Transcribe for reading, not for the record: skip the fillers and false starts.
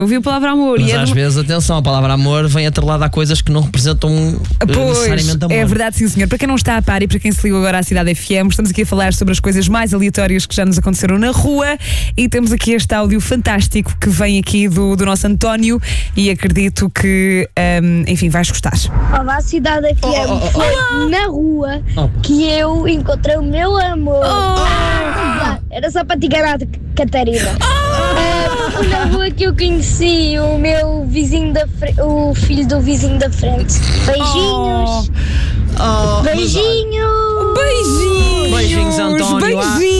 Ouvi a palavra amor. Mas e às vezes, atenção, a palavra amor vem atrelada a coisas que não representam necessariamente amor. É verdade, sim, senhor. Para quem não está a par e para quem se ligou agora à Cidade FM, estamos aqui a falar sobre as coisas mais aleatórias que já nos aconteceram na rua e temos aqui este áudio fantástico que vem aqui do nosso António e acredito que, enfim, vais gostar. Olá, Cidade FM. Foi na rua que eu encontrei o meu amor. Era só para te enganar, Catarina. Foi na rua que eu conheci o meu vizinho o filho do vizinho da frente. Beijinhos. Beijinhos. Beijinhos. Beijinhos, António. Beijinhos.